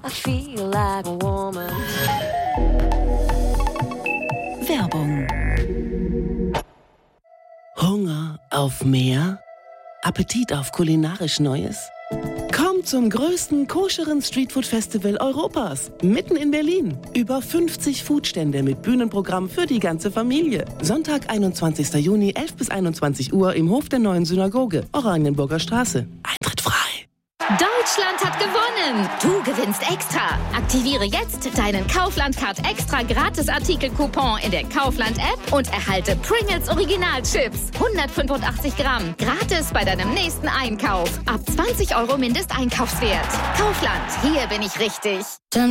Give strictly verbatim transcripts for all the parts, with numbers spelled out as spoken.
I feel like a woman. Werbung. Hunger auf mehr? Appetit auf kulinarisch Neues? Kommt zum größten koscheren Streetfood-Festival Europas, mitten in Berlin. Über fünfzig Foodstände mit Bühnenprogramm für die ganze Familie. Sonntag, einundzwanzigster Juni, elf bis einundzwanzig Uhr im Hof der Neuen Synagoge, Oranienburger Straße. Eintritt frei. Deutschland hat gewonnen! Du gewinnst extra! Aktiviere jetzt deinen Kaufland-Card extra Gratis-Artikel-Coupon in der Kaufland-App und erhalte Pringles Original-Chips. hundertfünfundachtzig Gramm. Gratis bei deinem nächsten Einkauf. Ab zwanzig Euro Mindesteinkaufswert. Kaufland, hier bin ich richtig.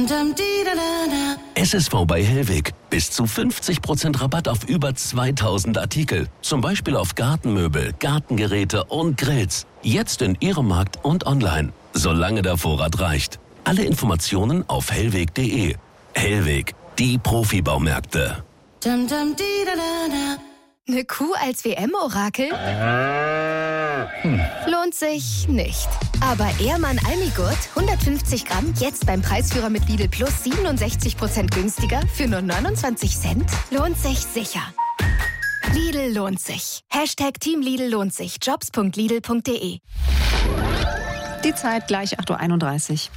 S S V bei Hellweg. Bis zu fünfzig Prozent Rabatt auf über zweitausend Artikel. Zum Beispiel auf Gartenmöbel, Gartengeräte und Grills. Jetzt in Ihrem Markt und online. Solange der Vorrat reicht. Alle Informationen auf hellweg punkt de. Hellweg, die Profibaumärkte. Eine Kuh als W M-Orakel? Hm. Lohnt sich nicht. Aber Ehrmann Almigurt, hundertfünfzig Gramm, jetzt beim Preisführer mit Lidl Plus siebenundsechzig Prozent günstiger für nur neunundzwanzig Cent? Lohnt sich sicher. Lidl lohnt sich. Hashtag Team Lidl lohnt sich. jobs punkt lidl punkt de. Die Zeit gleich acht Uhr einunddreißig.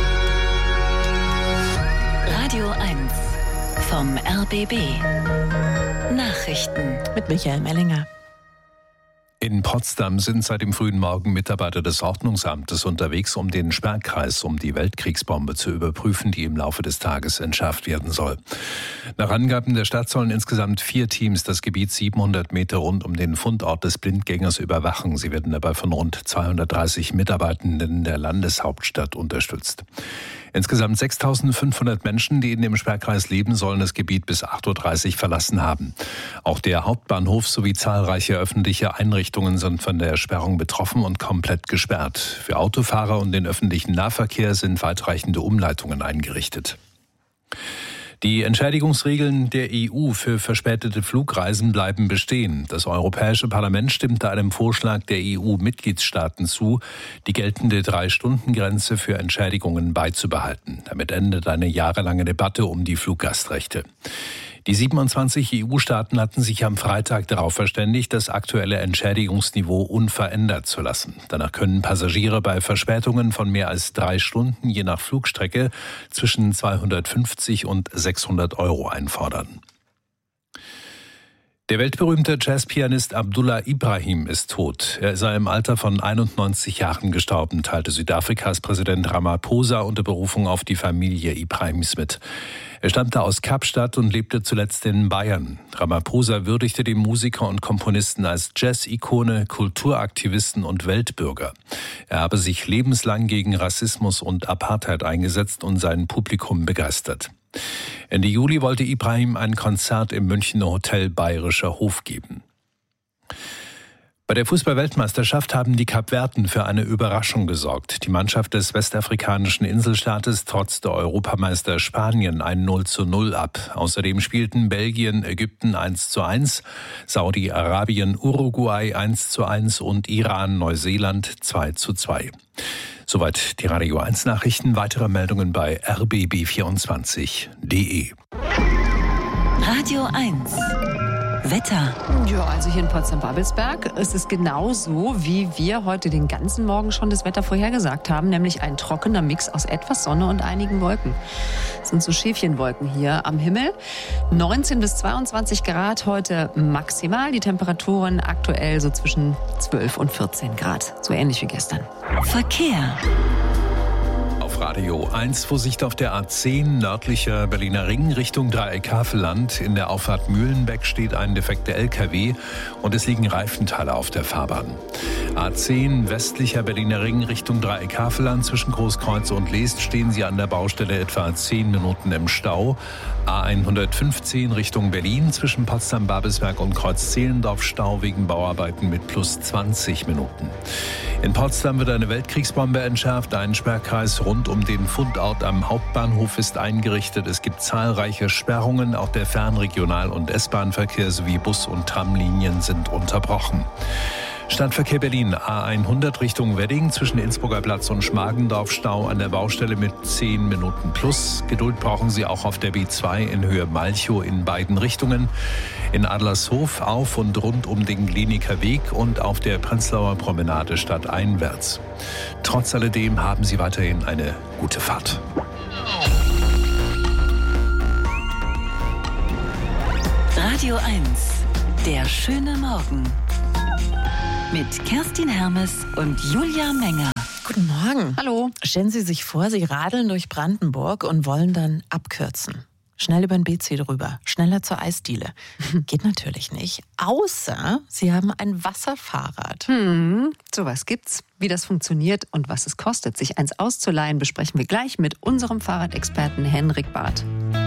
Radio eins vom R B B. Nachrichten mit Michael Mellinger. In Potsdam sind seit dem frühen Morgen Mitarbeiter des Ordnungsamtes unterwegs, um den Sperrkreis um die Weltkriegsbombe zu überprüfen, die im Laufe des Tages entschärft werden soll. Nach Angaben der Stadt sollen insgesamt vier Teams das Gebiet siebenhundert Meter rund um den Fundort des Blindgängers überwachen. Sie werden dabei von rund zweihundertdreißig Mitarbeitenden der Landeshauptstadt unterstützt. Insgesamt sechstausendfünfhundert Menschen, die in dem Sperrkreis leben, sollen das Gebiet bis acht Uhr dreißig verlassen haben. Auch der Hauptbahnhof sowie zahlreiche öffentliche Einrichtungen sind von der Sperrung betroffen und komplett gesperrt. Für Autofahrer und den öffentlichen Nahverkehr sind weitreichende Umleitungen eingerichtet. Die Entschädigungsregeln der E U für verspätete Flugreisen bleiben bestehen. Das Europäische Parlament stimmte einem Vorschlag der E U-Mitgliedstaaten zu, die geltende Drei-Stunden-Grenze für Entschädigungen beizubehalten. Damit endet eine jahrelange Debatte um die Fluggastrechte. Die siebenundzwanzig E U-Staaten hatten sich am Freitag darauf verständigt, das aktuelle Entschädigungsniveau unverändert zu lassen. Danach können Passagiere bei Verspätungen von mehr als drei Stunden je nach Flugstrecke zwischen zweihundertfünfzig und sechshundert Euro einfordern. Der weltberühmte Jazzpianist Abdullah Ibrahim ist tot. Er sei im Alter von einundneunzig Jahren gestorben, teilte Südafrikas Präsident Ramaphosa unter Berufung auf die Familie Ibrahims mit. Er stammte aus Kapstadt und lebte zuletzt in Bayern. Ramaphosa würdigte den Musiker und Komponisten als Jazz-Ikone, Kulturaktivisten und Weltbürger. Er habe sich lebenslang gegen Rassismus und Apartheid eingesetzt und sein Publikum begeistert. Ende Juli wollte Ibrahim ein Konzert im Münchner Hotel Bayerischer Hof geben. Bei der Fußball-Weltmeisterschaft haben die Kapverden für eine Überraschung gesorgt. Die Mannschaft des westafrikanischen Inselstaates trotzte Europameister Spanien ein null zu null ab. Außerdem spielten Belgien, Ägypten eins zu eins, Saudi-Arabien, Uruguay eins zu eins und Iran, Neuseeland zwei zu zwei. Soweit die Radio eins Nachrichten. Weitere Meldungen bei r b b vierundzwanzig punkt de. Radio eins Wetter. Ja, also hier in Potsdam-Babelsberg ist es genauso, wie wir heute den ganzen Morgen schon das Wetter vorhergesagt haben, nämlich ein trockener Mix aus etwas Sonne und einigen Wolken. Das sind so Schäfchenwolken hier am Himmel. neunzehn bis zweiundzwanzig Grad heute maximal. Die Temperaturen aktuell so zwischen zwölf und vierzehn Grad. So ähnlich wie gestern. Verkehr. Auf Radio eins Vorsicht auf der A zehn, nördlicher Berliner Ring Richtung Dreieck-Havelland. In der Auffahrt Mühlenbeck steht ein defekter L K W und es liegen Reifenteile auf der Fahrbahn. A zehn, westlicher Berliner Ring Richtung Dreieck-Havelland. Zwischen Großkreuz und Leest stehen Sie an der Baustelle etwa zehn Minuten im Stau. A hundertfünfzehn Richtung Berlin zwischen Potsdam-Babelsberg und Kreuz-Zehlendorf Stau wegen Bauarbeiten mit plus zwanzig Minuten. In Potsdam wird eine Weltkriegsbombe entschärft. Ein Sperrkreis rund um den Fundort am Hauptbahnhof ist eingerichtet. Es gibt zahlreiche Sperrungen. Auch der Fernregional- und S-Bahn-Verkehr sowie Bus- und Tramlinien sind unterbrochen. Stadtverkehr Berlin, A hundert Richtung Wedding, zwischen Innsbrucker Platz und Schmargendorf Stau an der Baustelle mit zehn Minuten plus. Geduld brauchen Sie auch auf der B zwei in Höhe Malchow in beiden Richtungen. In Adlershof auf und rund um den Kliniker Weg und auf der Prenzlauer Promenade stadteinwärts. Trotz alledem haben Sie weiterhin eine gute Fahrt. Radio eins, der schöne Morgen. Mit Kerstin Hermes und Julia Menger. Guten Morgen. Hallo. Stellen Sie sich vor, Sie radeln durch Brandenburg und wollen dann abkürzen. Schnell über den B C drüber, schneller zur Eisdiele. Geht natürlich nicht, außer Sie haben ein Wasserfahrrad. Hm, sowas gibt's. Wie das funktioniert und was es kostet, sich eins auszuleihen, besprechen wir gleich mit unserem Fahrradexperten Henrik Barth.